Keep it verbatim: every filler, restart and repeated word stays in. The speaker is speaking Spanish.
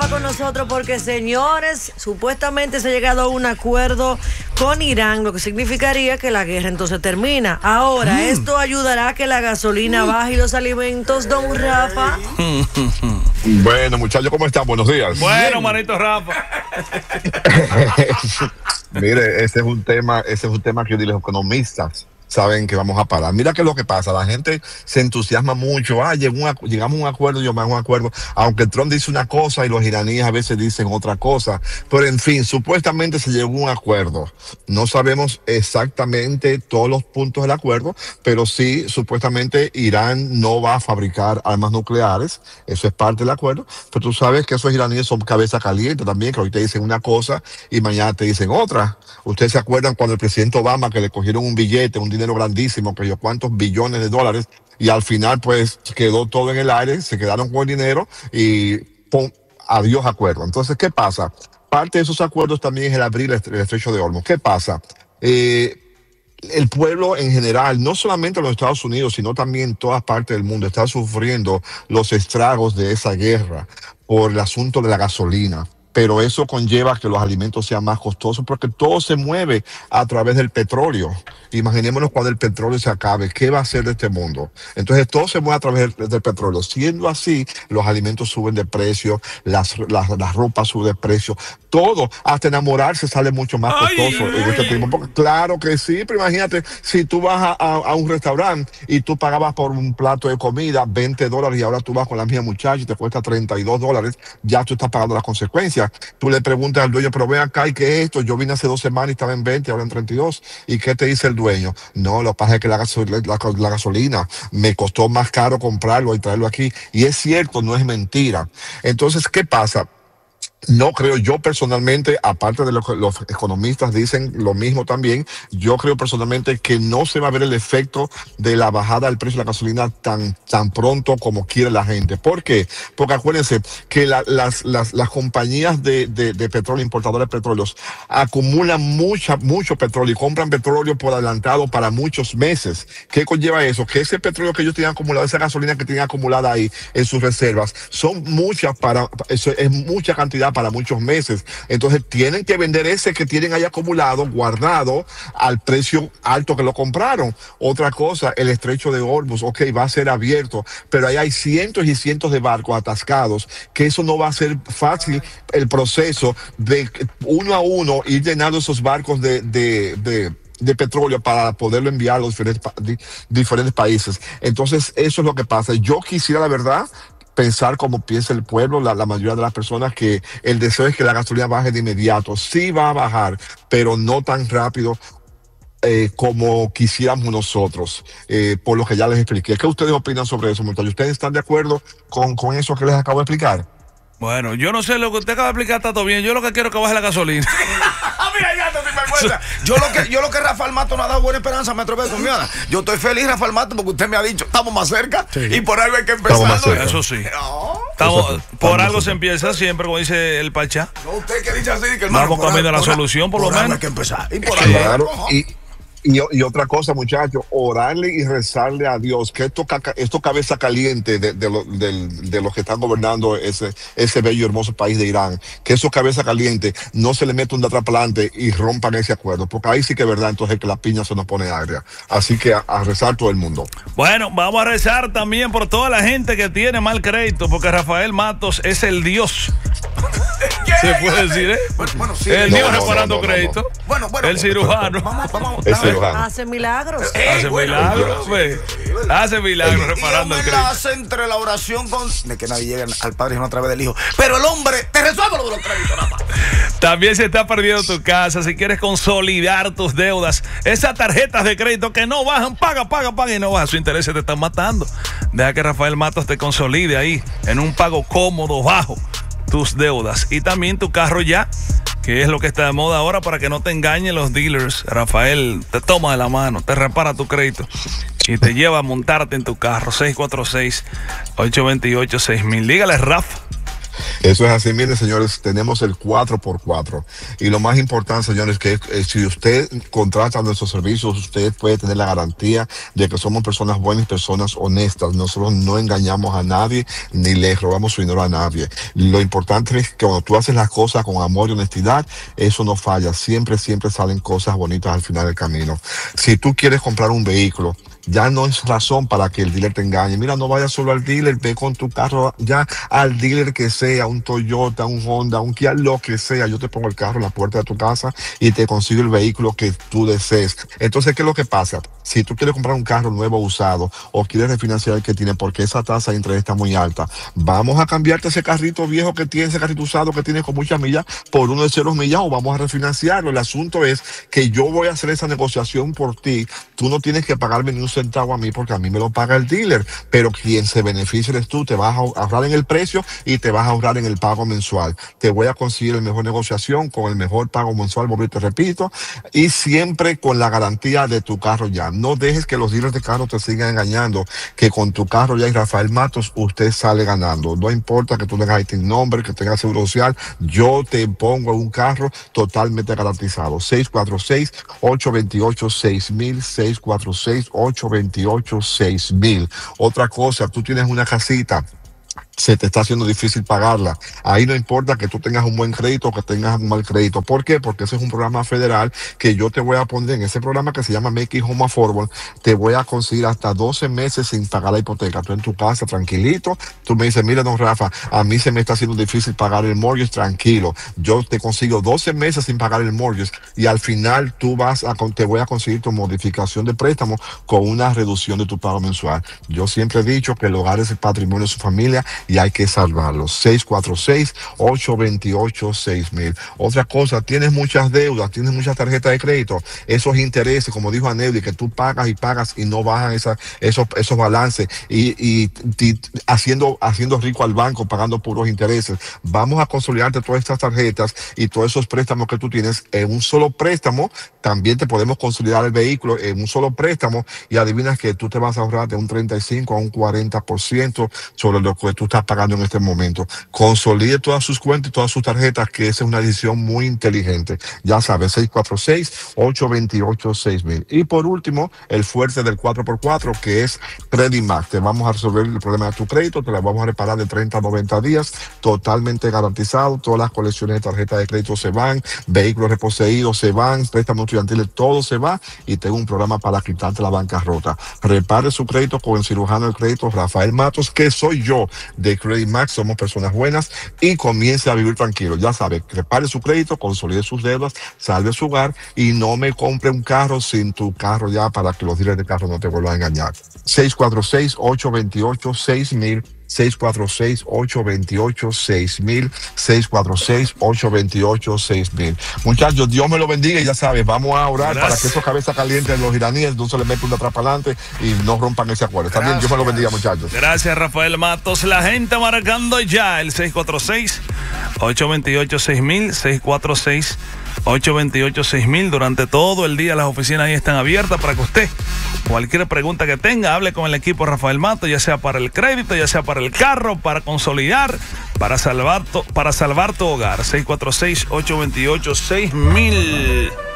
con nosotros porque, señores, supuestamente se ha llegado a un acuerdo con Irán, lo que significaría que la guerra entonces termina. Ahora, mm. ¿esto ayudará a que la gasolina baje y los alimentos, don Rafa? Bueno, muchachos, ¿cómo están? Buenos días. Bueno, manito Rafa. Mire, ese es un tema, ese es un tema que yo digo, los economistas saben que vamos a parar. Mira qué es lo que pasa, la gente se entusiasma mucho, ah, llegó un, llegamos a un acuerdo, yo me hago un acuerdo, aunque Trump dice una cosa y los iraníes a veces dicen otra cosa, pero en fin, supuestamente se llegó a un acuerdo. No sabemos exactamente todos los puntos del acuerdo, pero sí, supuestamente Irán no va a fabricar armas nucleares, eso es parte del acuerdo, pero tú sabes que esos iraníes son cabeza caliente también, que hoy te dicen una cosa y mañana te dicen otra. Ustedes se acuerdan cuando el presidente Obama, que le cogieron un billete, un dinero grandísimo, que yo cuántos billones de dólares, y al final pues quedó todo en el aire, se quedaron con el dinero y pum, adiós acuerdo. Entonces, ¿qué pasa? Parte de esos acuerdos también es el abrir el estrecho de Hormuz. ¿Qué pasa? Eh, el pueblo en general, no solamente en los Estados Unidos, sino también en todas partes del mundo, está sufriendo los estragos de esa guerra por el asunto de la gasolina. Pero eso conlleva que los alimentos sean más costosos porque todo se mueve a través del petróleo. Imaginémonos cuando el petróleo se acabe, ¿qué va a hacer de este mundo? Entonces todo se mueve a través del, del petróleo. Siendo así, los alimentos suben de precio, las, las, las ropas suben de precio, todo, hasta enamorarse sale mucho más costoso ay, en este tiempo. Porque, claro que sí, pero imagínate, si tú vas a, a, a un restaurante y tú pagabas por un plato de comida veinte dólares y ahora tú vas con la misma muchacha y te cuesta treinta y dos dólares, ya tú estás pagando las consecuencias. Tú le preguntas al dueño, pero ven acá, ¿y qué es esto? Yo vine hace dos semanas y estaba en veinte, ahora en treinta y dos. ¿Y qué te dice el dueño? No, lo que pasa es que la, gasol la, la gasolina me costó más caro comprarlo y traerlo aquí. Y es cierto, no es mentira. Entonces, ¿qué pasa? No creo, yo personalmente, aparte de lo que los economistas dicen lo mismo también, yo creo personalmente que no se va a ver el efecto de la bajada del precio de la gasolina tan, tan pronto como quiere la gente. ¿Por qué? Porque acuérdense que la, las, las, las compañías de, de, de petróleo, importadoras de petróleos, acumulan mucha, mucho petróleo y compran petróleo por adelantado para muchos meses. ¿Qué conlleva eso? Que ese petróleo que ellos tienen acumulado, esa gasolina que tienen acumulada ahí en sus reservas, son muchas para, eso es mucha cantidad para muchos meses. Entonces tienen que vender ese que tienen ahí acumulado, guardado al precio alto que lo compraron. Otra cosa, el estrecho de Hormuz, ok, va a ser abierto, pero ahí hay cientos y cientos de barcos atascados, que eso no va a ser fácil el proceso de uno a uno ir llenando esos barcos de, de, de de petróleo para poderlo enviar a los diferentes, pa diferentes países. Entonces eso es lo que pasa. Yo quisiera, la verdad, pensar como piensa el pueblo, la, la mayoría de las personas, que el deseo es que la gasolina baje de inmediato. Sí va a bajar, pero no tan rápido eh, como quisiéramos nosotros, eh, por lo que ya les expliqué. ¿Qué ustedes opinan sobre eso, muchachos? ¿Ustedes están de acuerdo con, con eso que les acabo de explicar? Bueno, yo no sé, lo que usted acaba de explicar está todo bien. Yo lo que quiero es que baje la gasolina. Mira, ya te cuenta. Yo lo que yo lo que Rafael Mato nos ha dado buena esperanza, Metro Beto, mira. Yo estoy feliz, Rafael Mato, porque usted me ha dicho, estamos más cerca, sí, y por algo hay que empezar. Eso sí. No. Estamos, eso sí. Por algo se empieza siempre, como dice el Pachá. No, usted que dice así, que hermano, vamos cambiando a la solución, por, por lo menos. Hay que empezar. Y por claro, y Y, y otra cosa, muchachos, orarle y rezarle a Dios que esto, esto cabeza caliente de, de, lo, de, de los que están gobernando ese, ese bello y hermoso país de Irán, que esos cabeza caliente no se le mete un de atrás para adelante y rompan ese acuerdo, porque ahí sí que es verdad, entonces que la piña se nos pone agria. Así que a, a rezar todo el mundo. Bueno, vamos a rezar también por toda la gente que tiene mal crédito, porque Rafael Matos es el Dios. Se puede decir, ¿eh? Bueno, bueno, sí. El Dios no, no, reparando no, no, crédito. No, no. Bueno, bueno. El cirujano. Vamos, vamos, el cirujano. Hace milagros. Eh, hace bueno, milagros, güey. Hace milagros el, reparando el crédito. Y enlace entre la oración con de que nadie llegue al Padre sino a través del Hijo. Pero el hombre te resuelve lo de los créditos, nada más. También se está perdiendo tu casa. Si quieres consolidar tus deudas, esas tarjetas de crédito que no bajan, paga, paga, paga y no baja. Sus intereses te están matando. Deja que Rafael Matos te consolide ahí en un pago cómodo, bajo tus deudas. Y también tu carro ya, que es lo que está de moda ahora, para que no te engañen los dealers. Rafael te toma de la mano, te repara tu crédito y te lleva a montarte en tu carro. Seis cuatro seis, ocho dos ocho, seis mil. Dígale, Rafa. Eso es así. Miren, señores, tenemos el cuatro por cuatro. Y lo más importante, señores, que eh, si usted contrata nuestros servicios, usted puede tener la garantía de que somos personas buenas, personas honestas. Nosotros no engañamos a nadie ni le robamos su dinero a nadie. Lo importante es que cuando tú haces las cosas con amor y honestidad, eso no falla. Siempre, siempre salen cosas bonitas al final del camino. Si tú quieres comprar un vehículo, ya no es razón para que el dealer te engañe. Mira, no vayas solo al dealer, ve con tu carro ya al dealer que sea, un Toyota, un Honda, un Kia, lo que sea. Yo te pongo el carro en la puerta de tu casa y te consigo el vehículo que tú desees. Entonces, ¿qué es lo que pasa? Si tú quieres comprar un carro nuevo o usado o quieres refinanciar el que tiene porque esa tasa de interés está muy alta, vamos a cambiarte ese carrito viejo que tienes, ese carrito usado que tienes con muchas millas por uno de cero millas o vamos a refinanciarlo. El asunto es que yo voy a hacer esa negociación por ti. Tú no tienes que pagarme ni un centavo a mí porque a mí me lo paga el dealer, pero quien se beneficia eres tú. Te vas a ahorrar en el precio y te vas a ahorrar en el pago mensual. Te voy a conseguir la mejor negociación con el mejor pago mensual, volví te repito, y siempre con la garantía de tu carro ya. No dejes que los dealers de carro te sigan engañando, que con tu carro ya y Rafael Matos usted sale ganando. No importa que tú tengas I T I N number, que tengas seguro social, yo te pongo un carro totalmente garantizado. seis cuatro seis, ocho dos ocho, seis mil, seis cuatro seis, ocho dos ocho, seis mil. Otra cosa, tú tienes una casita, se te está haciendo difícil pagarla. Ahí no importa que tú tengas un buen crédito o que tengas un mal crédito. ¿Por qué? Porque ese es un programa federal que yo te voy a poner en ese programa que se llama Make It Home Affordable. Te voy a conseguir hasta doce meses sin pagar la hipoteca. Tú en tu casa, tranquilito. Tú me dices, mira, don Rafa, a mí se me está haciendo difícil pagar el mortgage. Tranquilo. Yo te consigo doce meses sin pagar el mortgage y al final tú vas a, te voy a conseguir tu modificación de préstamo con una reducción de tu pago mensual. Yo siempre he dicho que el hogar es el patrimonio de su familia y hay que salvarlo. seis cuatro seis, ocho dos ocho, seis mil. Otra cosa, tienes muchas deudas, tienes muchas tarjetas de crédito, esos intereses, como dijo Aneudi, que tú pagas y pagas y no bajan esa, esos, esos balances y, y, y haciendo, haciendo rico al banco, pagando puros intereses. Vamos a consolidarte todas estas tarjetas y todos esos préstamos que tú tienes en un solo préstamo. También te podemos consolidar el vehículo en un solo préstamo y adivinas que tú te vas a ahorrar de un treinta y cinco a un cuarenta por ciento sobre lo que tú estás pagando en este momento. Consolide todas sus cuentas y todas sus tarjetas, que esa es una decisión muy inteligente. Ya sabes, seis cuatro seis, ocho dos ocho, seis mil. Y por último, el fuerte del cuatro por cuatro, que es Credit Max. Te vamos a resolver el problema de tu crédito, te la vamos a reparar de treinta a noventa días, totalmente garantizado. Todas las colecciones de tarjetas de crédito se van, vehículos reposeídos se van, préstamos estudiantiles, todo se va y tengo un programa para quitarte la bancarrota. Repare su crédito con el cirujano del crédito Rafael Matos, que soy yo de Credit Max. Somos personas buenas y comience a vivir tranquilo. Ya sabe, repare su crédito, consolide sus deudas, salve su hogar y no me compre un carro sin tu carro ya, para que los dealers de carro no te vuelvan a engañar. seis cuatro seis, ocho dos ocho, seis mil. seis cuatro seis, ocho dos ocho, seis mil, seis cuatro seis, ocho dos ocho, seis mil. Muchachos, Dios me lo bendiga y ya sabes, vamos a orar. Gracias. Para que esos cabezas calientes de los iraníes no se les meta una atrás para adelante y no rompan ese acuerdo. También Dios me lo bendiga, muchachos. Gracias, Rafael Matos. La gente marcando ya el seis cuatro seis, ocho dos ocho, seis mil, seis cuatro seis, ocho dos ocho, seis mil. Durante todo el día las oficinas ahí están abiertas para que usted, cualquier pregunta que tenga, hable con el equipo Rafael Matos, ya sea para el crédito, ya sea para el carro, para consolidar, para salvar, to, para salvar tu hogar. seis cuatro seis, ocho dos ocho, seis mil.